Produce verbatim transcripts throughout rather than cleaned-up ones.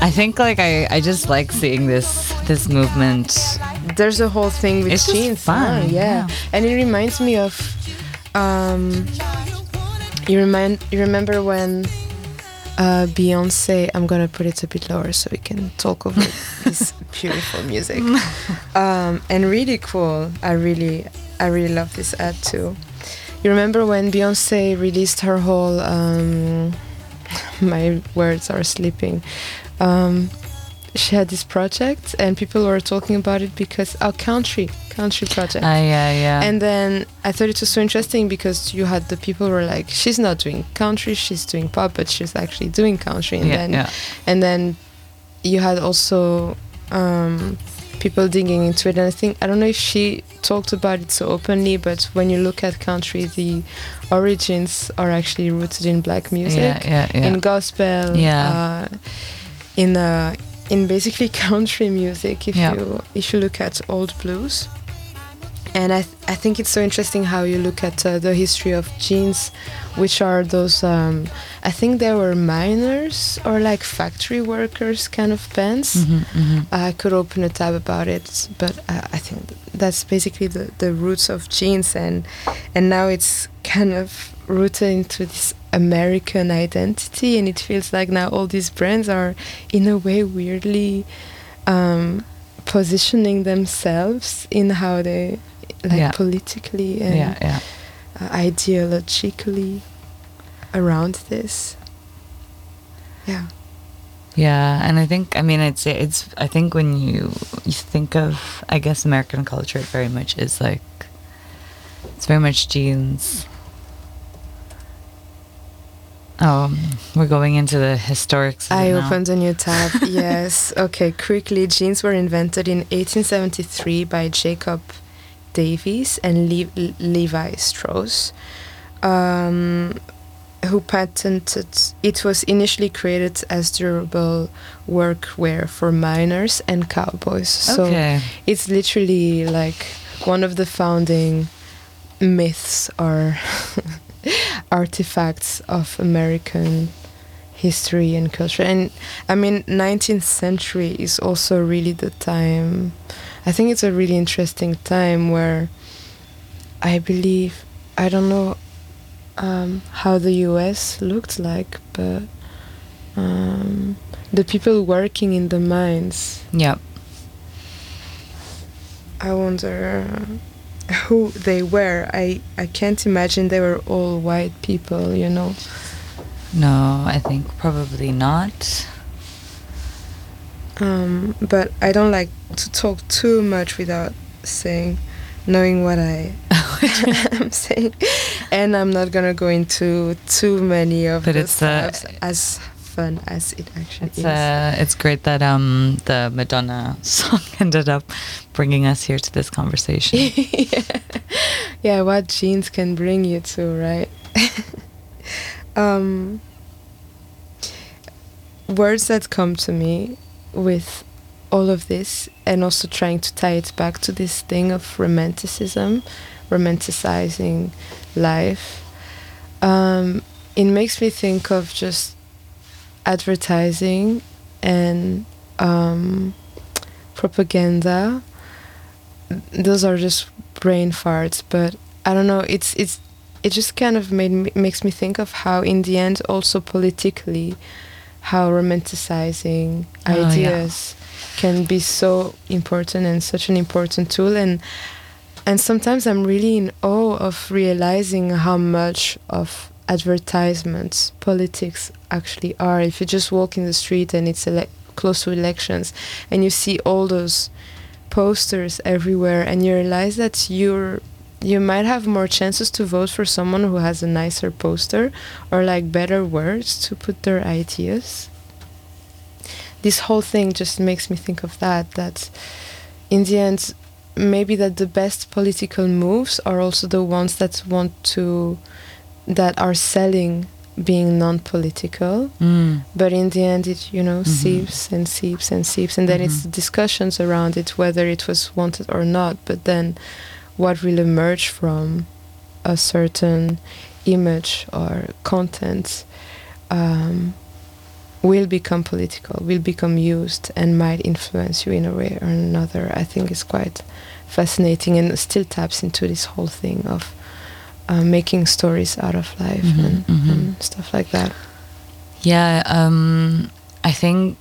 I think like I, I just like seeing this this movement. There's a whole thing with It's just jeans. fun, huh? yeah. yeah. And it reminds me of um you remind you remember when uh Beyonce, I'm gonna put it a bit lower so we can talk over this beautiful music. Um and really cool. I really I really love this ad too. You remember when Beyonce released her whole um my words are slipping. Um she had this project and people were talking about it because our country country project. Uh, yeah, yeah. And then I thought it was so interesting because you had the people who were like, she's not doing country, she's doing pop, but she's actually doing country. And yeah, then yeah. and then you had also um, people digging into it. And I think, I don't know if she talked about it so openly, but when you look at country, the origins are actually rooted in black music, Yeah, yeah, yeah. in gospel, Yeah. uh, in uh, in basically country music. If Yeah. you if you look at old blues. And I, th- I think it's so interesting how you look at uh, the history of jeans, which are those, um, I think they were miners or like factory workers kind of bands. Mm-hmm, mm-hmm. I could open a tab about it, but uh, I think th- that's basically the, the roots of jeans. And, and now it's kind of rooted into this American identity. And it feels like now all these brands are in a way weirdly um, positioning themselves in how they... like Yeah. politically and yeah, yeah. uh, ideologically around this. Yeah. Yeah, and I think I mean it's it's I think when you you think of I guess American culture, it very much is like it's very much jeans. Um, we're going into the historics. of I it now. opened a new tab. Yes. Okay, quickly. Jeans were invented in eighteen seventy-three by Jacob Davies and Le- Levi Strauss, um, who patented it. Was initially created as durable workwear for miners and cowboys. So Okay. it's literally like one of the founding myths or artifacts of American history and culture. And I mean, nineteenth century is also really the time. I think it's a really interesting time where I believe, I don't know um, how the U S looked like, but um, the people working in the mines, Yeah. I wonder who they were. I, I can't imagine they were all white people, you know. No, I think probably not. Um, but I don't like to talk too much without saying, knowing what I am saying, and I'm not gonna go into too many of But the it's, uh, steps, as fun as it actually It's is. uh, it's great that um the Madonna song ended up bringing us here to this conversation. yeah. yeah, what jeans can bring you to, right? um, words that come to me with all of this, and also trying to tie it back to this thing of romanticism, romanticizing life. Um, it makes me think of just advertising and um, propaganda. Those are just brain farts, but I don't know. It's it's it just kind of made me, makes me think of how, in the end, also politically, how romanticizing Oh, yeah. ideas can be so important and such an important tool. And and sometimes I'm really in awe of realizing how much of advertisements politics actually are. If you just walk in the street and it's ele- close to elections and you see all those posters everywhere, and you realize that you're you might have more chances to vote for someone who has a nicer poster or like better words to put their ideas. This whole thing just makes me think of that, that in the end, maybe that the best political moves are also the ones that want to, that are selling being non-political, Mm. but in the end it, you know, Mhm. seeps and seeps and seeps, and then Mhm. it's discussions around it, whether it was wanted or not, but then what will emerge from a certain image or content, um, will become political, will become used, and might influence you in a way or another, I think is quite fascinating, and still taps into this whole thing of uh, making stories out of life mm-hmm, and, mm-hmm. and stuff like that. Yeah, um, I think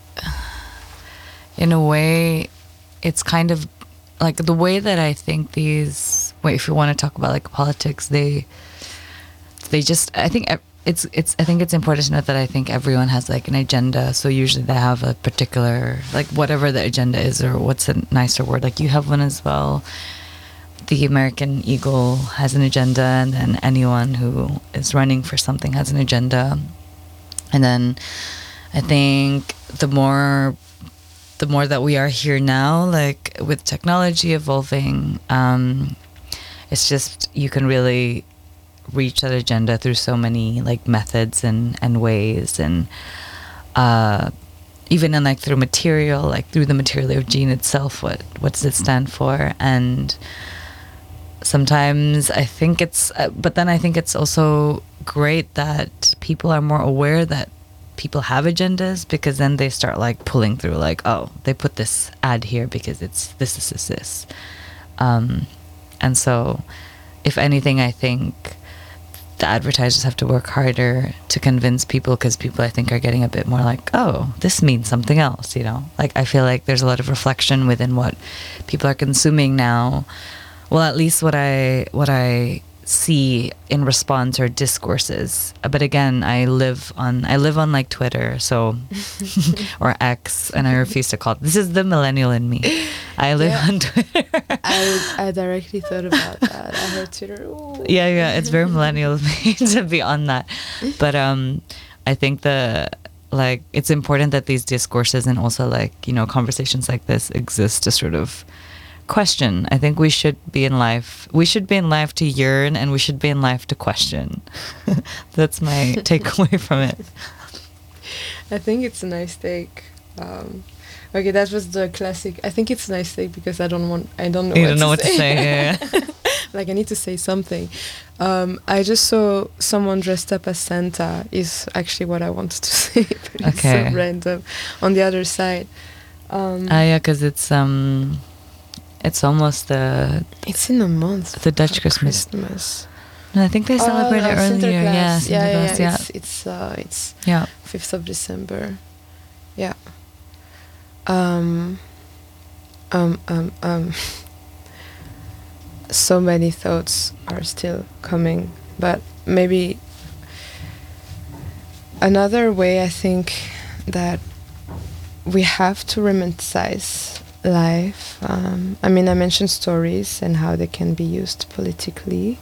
in a way it's kind of like the way that I think these, wait, if you want to talk about like politics, they they just, I think it's it's I think it's important to note that I think everyone has like an agenda. So usually they have a particular, like whatever the agenda is, or what's a nicer word, like you have one as well. The American Eagle has an agenda, and then anyone who is running for something has an agenda. And then I think the more the more that we are here now, like with technology evolving, um, it's just, you can really reach that agenda through so many like methods and, and ways, and uh, even in like through material, like through the material of Jean itself, what what does it stand for? And sometimes I think it's, uh, but then I think it's also great that people are more aware that people have agendas, because then they start like pulling through, like, oh, they put this ad here because it's this, this, this, this. Um, and so if anything, I think the advertisers have to work harder to convince people, because people, I think, are getting a bit more like, oh, this means something else, you know? Like, I feel like there's a lot of reflection within what people are consuming now. Well, at least what I what I see in response or discourses. But again, I live on I live on like Twitter, so or X, and I refuse to call it. This is the millennial in me. I live yeah. on Twitter. I I directly thought about that. I heard Twitter. Ooh. Yeah, yeah, it's very millennial of me to be on that. But um, I think the like it's important that these discourses and also like, you know, conversations like this exist to sort of question. I think we should be in life. We should be in life to yearn, and we should be in life to question. That's my takeaway from it. I think it's a nice take. Um, okay, that was the classic. I think it's a nice take because I don't want. I don't know. You what don't to know what say. to say. Yeah. Like I need to say something. Um, I just saw someone dressed up as Santa. Is actually what I wanted to say. But it's Okay. so random. On the other side. Um, Ah, yeah, because it's um. It's almost the It's in a month. the Dutch Christmas. Christmas. No, I think they celebrated oh, no, earlier. Yeah, yeah, Sinterklaas, yeah, yeah. yeah. It's it's uh, it's yeah. fifth of December. Yeah. Um. Um. Um. Um. So many thoughts are still coming, but maybe another way I think that we have to romanticize life. Um, I mean, I mentioned stories and how they can be used politically.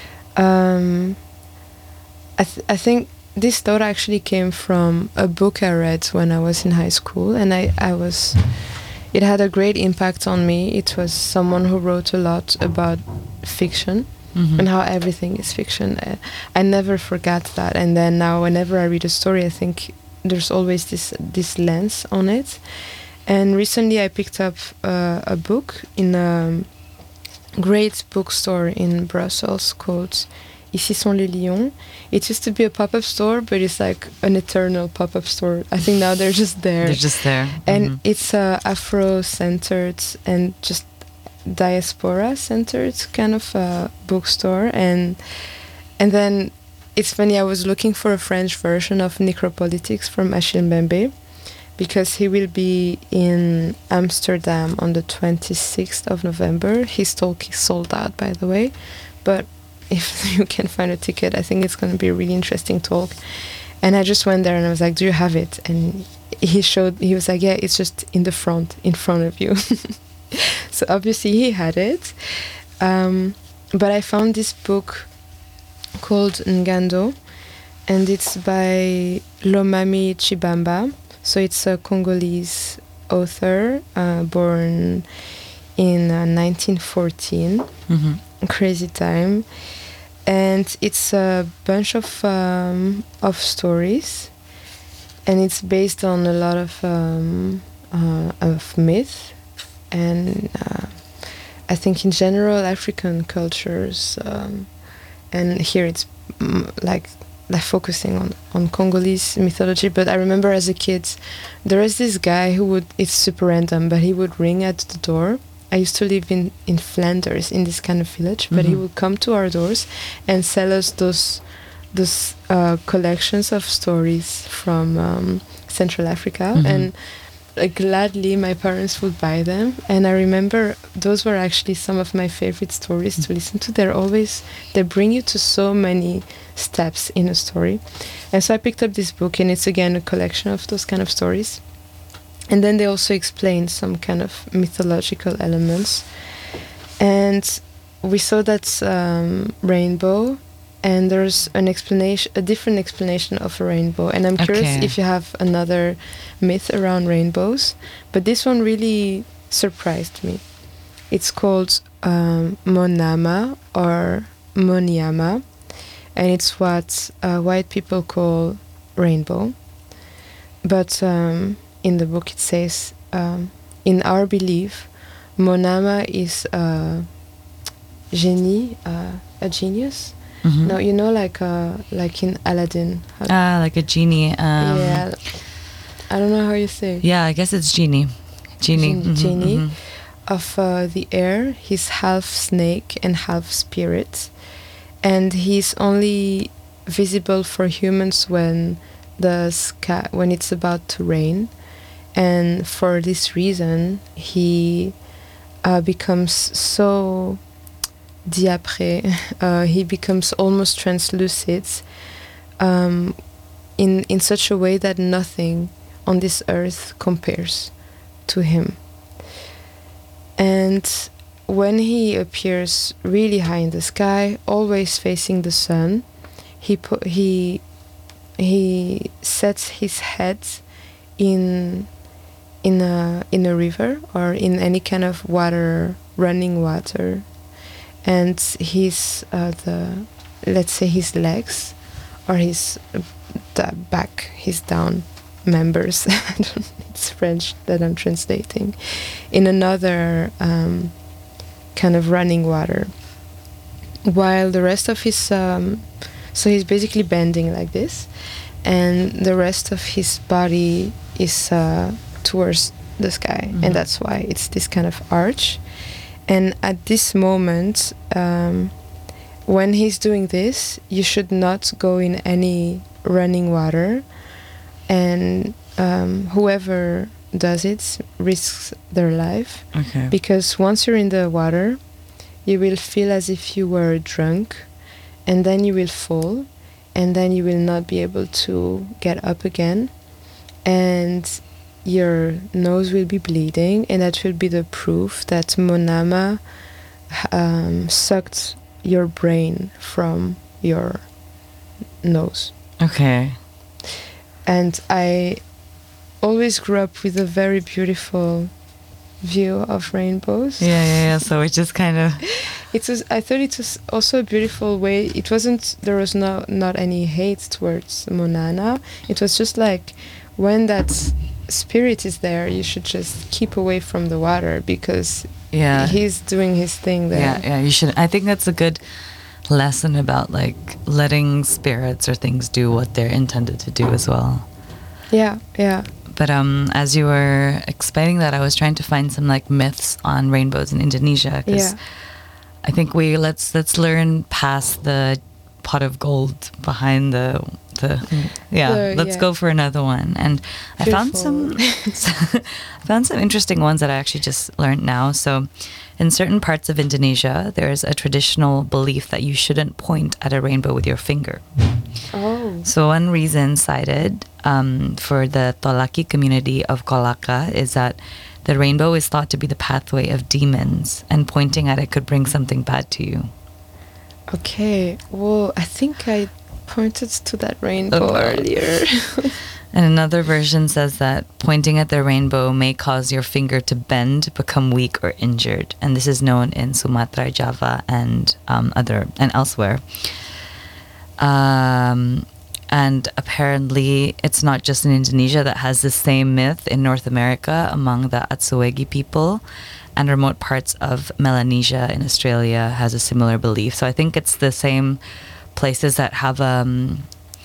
Um, I, th- I think this thought actually came from a book I read when I was in high school, and I, I was, it had a great impact on me. It was someone who wrote a lot about fiction mm-hmm. and how everything is fiction. I, I never forgot that, and then now whenever I read a story, I think there's always this this lens on it. And recently I picked up uh, a book in a great bookstore in Brussels called Ici sont les lions. It used to be a pop-up store, but it's like an eternal pop-up store. I think now they're just there. They're just there. And mm-hmm. it's uh, Afro-centered and just diaspora-centered kind of uh, bookstore. And and then it's funny, I was looking for a French version of Necropolitics from Achille Mbembe, because he will be in Amsterdam on the twenty-sixth of November. His talk is sold out, by the way. But if you can find a ticket, I think it's going to be a really interesting talk. And I just went there and I was like, do you have it? And he showed, he was like, yeah, it's just in the front, in front of you. So obviously he had it. Um, but I found this book called Ngando, and it's by Lomami Chibamba. So it's a Congolese author uh, born in uh, nineteen fourteen. Mm-hmm. Crazy time. And it's a bunch of um, of stories, and it's based on a lot of um, uh, of myth, and uh, I think in general African cultures, um, and here it's mm, like like focusing on, on Congolese mythology, but I remember as a kid, there was this guy who would, it's super random, but he would ring at the door. I used to live in, in Flanders, in this kind of village, but mm-hmm. he would come to our doors and sell us those those uh, collections of stories from um, Central Africa, mm-hmm. and uh, gladly my parents would buy them. And I remember those were actually some of my favorite stories mm-hmm. to listen to. They're always, they bring you to so many steps in a story. And so I picked up this book, and it's again a collection of those kind of stories. And then they also explain some kind of mythological elements. And we saw that um, rainbow, and there's an explanation, a different explanation of a rainbow. And I'm curious okay. if you have another myth around rainbows, but this one really surprised me. It's called um, Monama or Monyama, and it's what uh, white people call rainbow. But um, in the book it says, um, in our belief, Monama is a genie, uh, a genius. Mm-hmm. No, you know, like uh, like in Aladdin. Ah, like a genie. Um, yeah, I don't know how you say it. Yeah, I guess it's genie. Genie. Genie, mm-hmm, genie mm-hmm. of uh, the air. He's half snake and half spirit, and he's only visible for humans when the sky, when it's about to rain, and for this reason he uh, becomes so diapre, uh, he becomes almost translucid um, in in such a way that nothing on this earth compares to him. And when he appears really high in the sky, always facing the sun, he pu- he he sets his head in in a in a river or in any kind of water, running water. And his uh, the let's say his legs or his uh, the back, his down members. It's French that I'm translating. In another um, kind of running water, while the rest of his um, so he's basically bending like this, and the rest of his body is uh, towards the sky, mm-hmm. and that's why it's this kind of arch. And at this moment, um, when he's doing this, you should not go in any running water. And um, whoever does it risks their life. Okay. Because once you're in the water, you will feel as if you were drunk, and then you will fall, and then you will not be able to get up again. And your nose will be bleeding, and that will be the proof that Monama um, sucked your brain from your nose. Okay. And I always grew up with a very beautiful view of rainbows. Yeah, yeah, yeah. So it just kind of... It was. I thought it was also a beautiful way. It wasn't... There was no, not any hate towards Monana. It was just like, when that spirit is there, you should just keep away from the water, because yeah. he's doing his thing there. Yeah, yeah, you should. I think that's a good lesson about like letting spirits or things do what they're intended to do as well. Yeah, yeah. But um, as you were explaining that, I was trying to find some like myths on rainbows in Indonesia, because yeah. I think we let's let's learn past the pot of gold behind the the yeah the, let's yeah. go for another one. And Beautiful. I found some I found some interesting ones that I actually just learned now. So in certain parts of Indonesia, there's a traditional belief that you shouldn't point at a rainbow with your finger. Oh. So one reason cited um, for the Tolaki community of Kolaka is that the rainbow is thought to be the pathway of demons, and pointing at it could bring something bad to you. Okay, well, I think I pointed to that rainbow oh. earlier. And another version says that pointing at the rainbow may cause your finger to bend, become weak, or injured. And this is known in Sumatra, Java, and um, other and elsewhere. Um, and apparently, it's not just in Indonesia that has the same myth. In North America, among the Atsuegi people, and remote parts of Melanesia in Australia has a similar belief. So I think it's the same places that have um,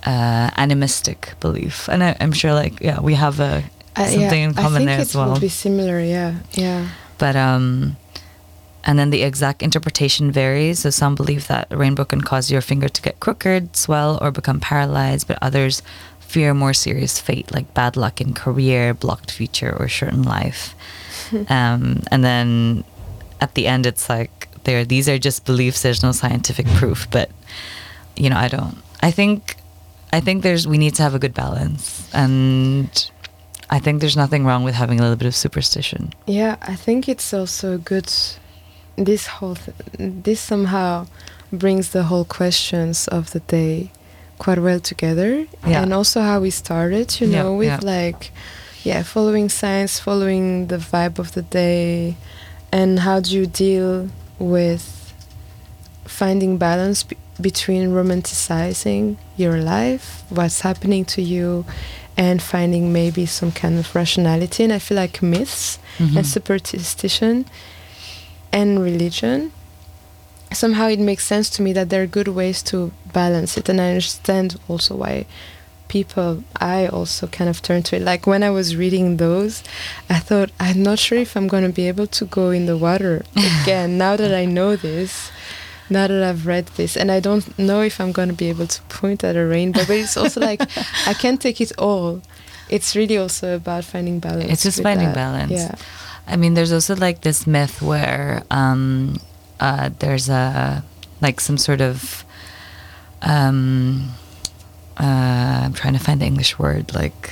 uh, animistic belief, and I, I'm sure like yeah we have a Uh, something yeah, in common I think there it as well. would be similar. Yeah, yeah. But um, and then the exact interpretation varies. So some believe that a rainbow can cause your finger to get crooked, swell, or become paralyzed, but others fear more serious fate, like bad luck in career, blocked future, or shortened life. um, and then at the end, it's like there. These are just beliefs. There's no scientific proof, but you know, I don't. I think, I think there's. We need to have a good balance, and I think there's nothing wrong with having a little bit of superstition. Yeah, I think it's also good. This whole th- this somehow brings the whole questions of the day quite well together, Yeah. and also how we started, you know, Yeah, with yeah. like, yeah, following science, following the vibe of the day, and how do you deal with finding balance be- between romanticizing your life, what's happening to you, and finding maybe some kind of rationality. And I feel like myths Mhm. and superstition and religion, somehow it makes sense to me that there are good ways to balance it. And I understand also why people, I also kind of turn to it. Like when I was reading those, I thought, I'm not sure if I'm going to be able to go in the water again now that I know this, now that I've read this. And I don't know if I'm going to be able to point at a rainbow, but it's also like I can't take it all. It's really also about finding balance. It's just with finding that. balance. Yeah. I mean, there's also like this myth where um, uh, there's a like some sort of um, uh, I'm trying to find the English word, like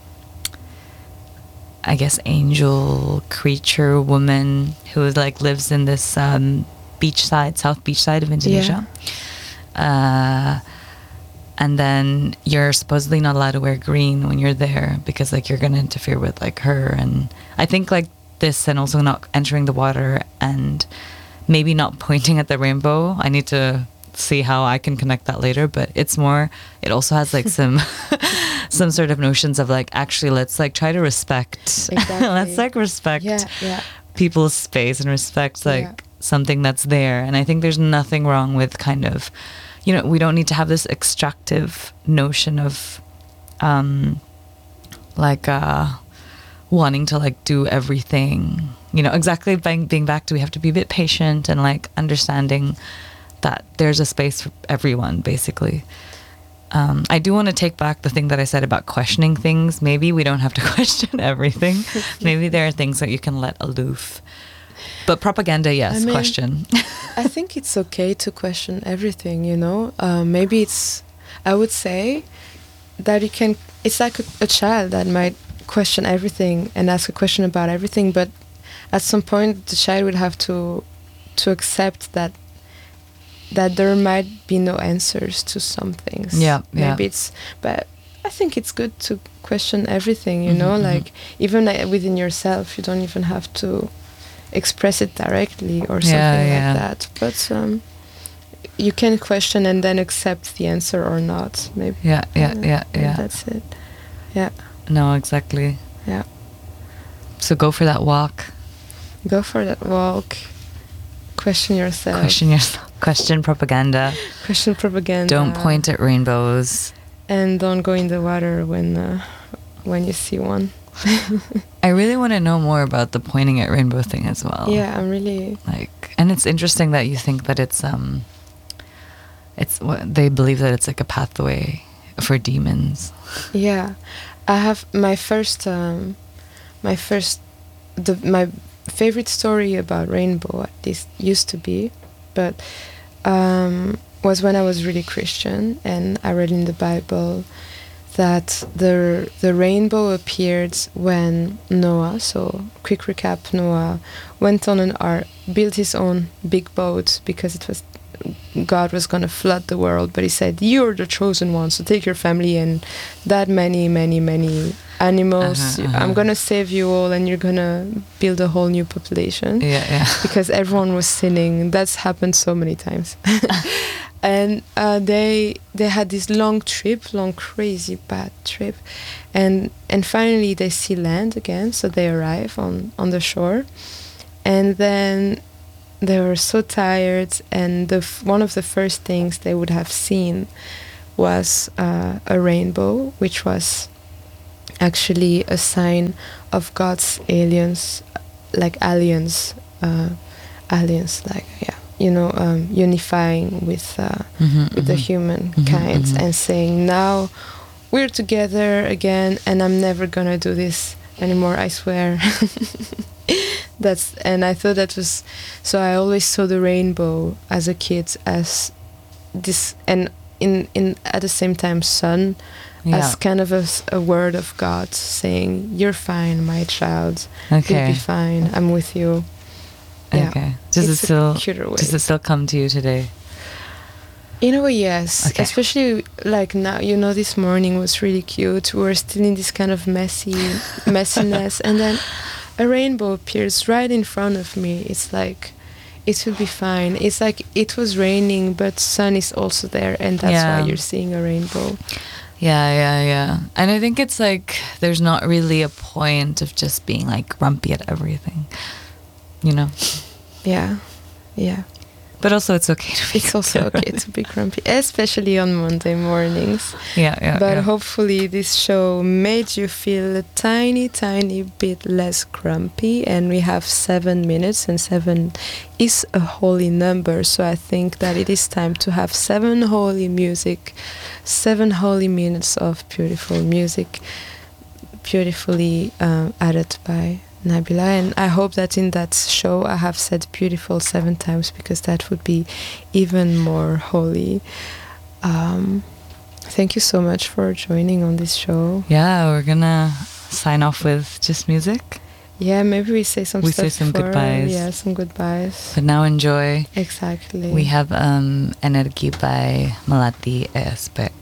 I guess angel creature woman who like lives in this um, beachside, South beach side of Indonesia. Uh, and then you're supposedly not allowed to wear green when you're there because like you're going to interfere with like her. And I think like this, and also not entering the water and maybe not pointing at the rainbow. I need to see how I can connect that later, but it's more, it also has like some some sort of notions of like, actually let's like try to respect Exactly. let's like respect Yeah, yeah. people's space and respect like Yeah. something that's there. And I think there's nothing wrong with kind of, you know, we don't need to have this extractive notion of um like uh wanting to like do everything, you know, exactly being, being back to, we have to be a bit patient and like understanding that there's a space for everyone basically. um I do want to take back the thing that I said about questioning things. Maybe we don't have to question everything. Maybe there are things that you can let aloof, but propaganda, yes. I mean, question. I think it's okay to question everything, you know. Uh, maybe it's, I would say that you can, it's like a, a child that might question everything and ask a question about everything, but at some point the child would have to to accept that that there might be no answers to some things. Yeah, yeah. Maybe it's, but I think it's good to question everything, you Mhm, know, mhm. like even uh, within yourself, you don't even have to express it directly or something Yeah, yeah. like that. But um, you can question and then accept the answer or not. Maybe. Yeah, yeah, Uh, yeah, maybe yeah. That's it. Yeah, No, exactly. yeah. So go for that walk. Go for that walk. Question yourself. Question yourself. Question propaganda. Question propaganda. Don't point at rainbows. And don't go in the water when uh, when you see one. I really want to know more about the pointing at rainbow thing as well. Yeah, I'm really. Like, and it's interesting that you think that it's um, it's what they believe that it's like a pathway for demons. Yeah, I have my first, um, my first, the my favorite story about rainbow, at least used to be, but um, was when I was really Christian and I read in the Bible that the the rainbow appeared when Noah, so quick recap, Noah went on an ark, built his own big boat because it was God was going to flood the world, but he said, you're the chosen one, so take your family and that many, many, many animals. Uh-huh, uh-huh. I'm going to save you all and you're going to build a whole new population. Yeah, yeah. Because everyone was sinning. That's happened so many times. And uh, they they had this long trip, long crazy bad trip, and and finally they see land again. So they arrive on on the shore, and then they were so tired. And the f- one of the first things they would have seen was uh, a rainbow, which was actually a sign of God's aliens, like aliens, uh, aliens, like yeah, you know, um, unifying with uh, mm-hmm, with the mm-hmm. humankind mm-hmm. and saying, now we're together again, and I'm never gonna do this anymore, I swear. That's and I thought that was so. I always saw the rainbow as a kid as this, and in in at the same time sun, Yeah. as kind of a, s- a word of God saying, "You're fine, my child. Okay. You'll be fine. I'm with you." Yeah. Okay. Does It's it still a cuter way. does it still come to you today? In a way, yes. Okay. Especially like now, you know, this morning was really cute. We were still in this kind of messy messiness, and then a rainbow appears right in front of me. It's like, it will be fine. It's like it was raining, but sun is also there, and that's Yeah. why you're seeing a rainbow. Yeah, yeah, yeah. And I think it's like there's not really a point of just being like grumpy at everything, you know. Yeah, yeah. But also, it's okay to be. It's also okay to be grumpy, especially on Monday mornings. Yeah, yeah. But yeah. hopefully this show made you feel a tiny, tiny bit less grumpy. And we have seven minutes, and seven is a holy number. So I think that it is time to have seven holy music, seven holy minutes of beautiful music, beautifully um, added by Nabila. And I hope that in that show I have said beautiful seven times, because that would be even more holy. Um, thank you so much for joining on this show. Yeah, we're gonna sign off with just music. Yeah, maybe we say some We stuff say some before. goodbyes. Yeah, some goodbyes. But now enjoy. Exactly. We have um, Energy by Malati E S P.